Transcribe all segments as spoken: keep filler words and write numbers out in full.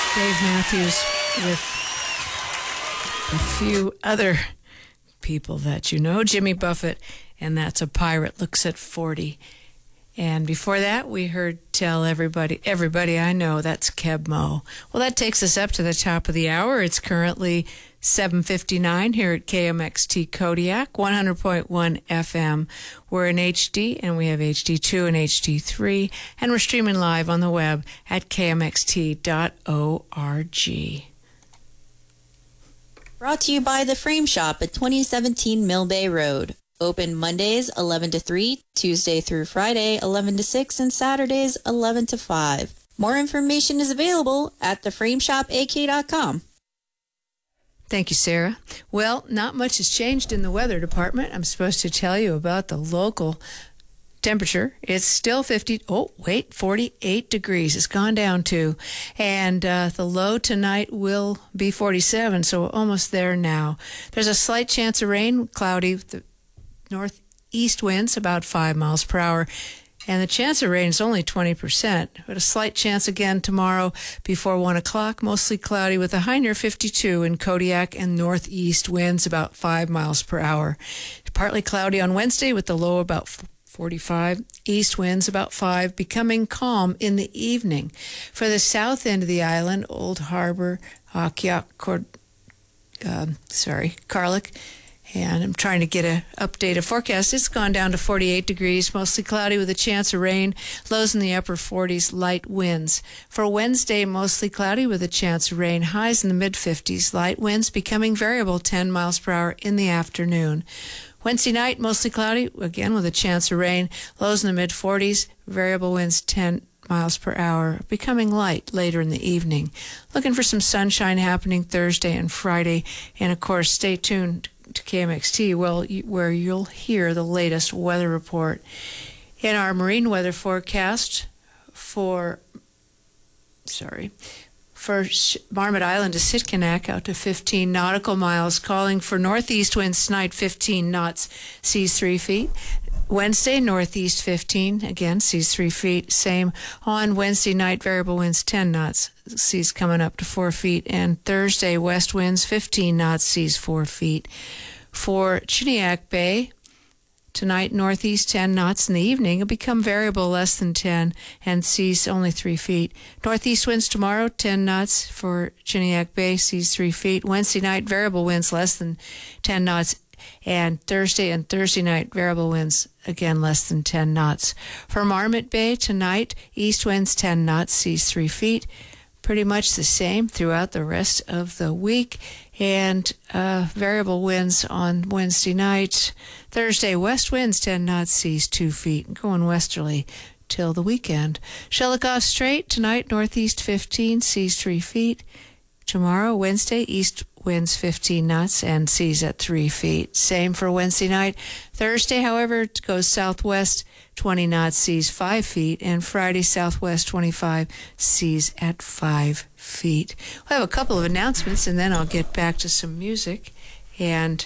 Dave Matthews with a few other people that you know. Jimmy Buffett, and that's A Pirate Looks at forty. And before that, we heard Tell Everybody, Everybody I Know. That's Keb Mo. Well, that takes us up to the top of the hour. It's currently seven fifty-nine here at K M X T Kodiak, one hundred point one F M. We're in H D, and we have H D two and H D three, and we're streaming live on the web at k m x t dot org. Brought to you by The Frame Shop at twenty seventeen Mill Bay Road. Open Mondays eleven to three, Tuesday through Friday eleven to six, and Saturdays eleven to five. More information is available at the frame shop a k dot com. Thank you, Sarah. Well, not much has changed in the weather department. I'm supposed to tell you about the local temperature. It's still fifty, oh, wait, forty-eight degrees. It's gone down to. And uh, the low tonight will be forty-seven, so we're almost there now. There's a slight chance of rain, cloudy, the northeast winds about five miles per hour. And the chance of rain is only twenty percent, but a slight chance again tomorrow before one o'clock, mostly cloudy with a high near fifty-two in Kodiak, and northeast winds about five miles per hour. Partly cloudy on Wednesday with the low about forty-five, east winds about five, becoming calm in the evening. For the south end of the island, Old Harbor, Akiak, Cord, uh, sorry, Carlick, and I'm trying to get an updated forecast. It's gone down to forty-eight degrees, mostly cloudy with a chance of rain, lows in the upper forties, light winds. For Wednesday, mostly cloudy with a chance of rain, highs in the mid-fifties, light winds becoming variable ten miles per hour in the afternoon. Wednesday night, mostly cloudy, again with a chance of rain, lows in the mid-forties, variable winds ten miles per hour, becoming light later in the evening. Looking for some sunshine happening Thursday and Friday, and of course, stay tuned to K M X T, well, where you'll hear the latest weather report. In our marine weather forecast for, sorry, for Marmot Island to Sitkinak out to fifteen nautical miles, calling for northeast winds tonight, fifteen knots, seas three feet. Wednesday, northeast fifteen, again, seas three feet. Same on Wednesday night, variable winds ten knots, seas coming up to four feet. And Thursday, west winds fifteen knots, seas four feet. For Chiniak Bay, tonight, northeast ten knots in the evening. It'll become variable less than ten, and seas only three feet. Northeast winds tomorrow, ten knots for Chiniak Bay, seas three feet. Wednesday night, variable winds less than ten knots. And Thursday and Thursday night, variable winds, again, less than ten knots. For Marmot Bay tonight, east winds ten knots, seas three feet. Pretty much the same throughout the rest of the week. And uh, variable winds on Wednesday night. Thursday, west winds ten knots, seas two feet. Going westerly till the weekend. Shelikof Strait tonight, northeast fifteen, seas three feet. Tomorrow, Wednesday, east winds fifteen knots and seas at three feet. Same for Wednesday night. Thursday, however, it goes southwest, twenty knots, seas five feet. And Friday, southwest twenty-five, seas at five feet. We'll have a couple of announcements, and then I'll get back to some music. And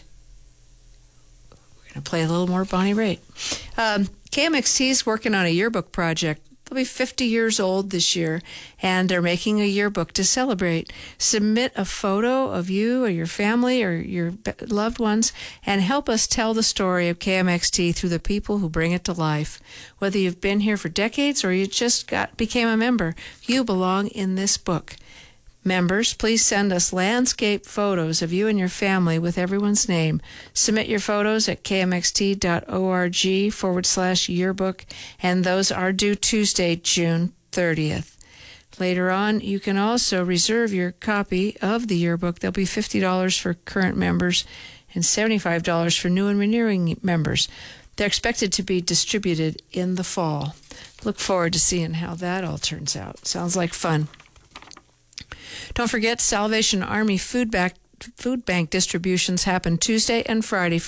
we're going to play a little more Bonnie Raitt. Um, K M X T is working on a yearbook project. They'll be fifty years old this year, and they're making a yearbook to celebrate. Submit a photo of you or your family or your loved ones and help us tell the story of K M X T through the people who bring it to life. Whether you've been here for decades or you just got became a member, you belong in this book. Members, please send us landscape photos of you and your family with everyone's name. Submit your photos at kmxt.org forward slash yearbook, and those are due Tuesday, June thirtieth. Later on, you can also reserve your copy of the yearbook. There'll be fifty dollars for current members and seventy-five dollars for new and renewing members. They're expected to be distributed in the fall. Look forward to seeing how that all turns out. Sounds like fun. Don't forget, Salvation Army food, back, food bank distributions happen Tuesday and Friday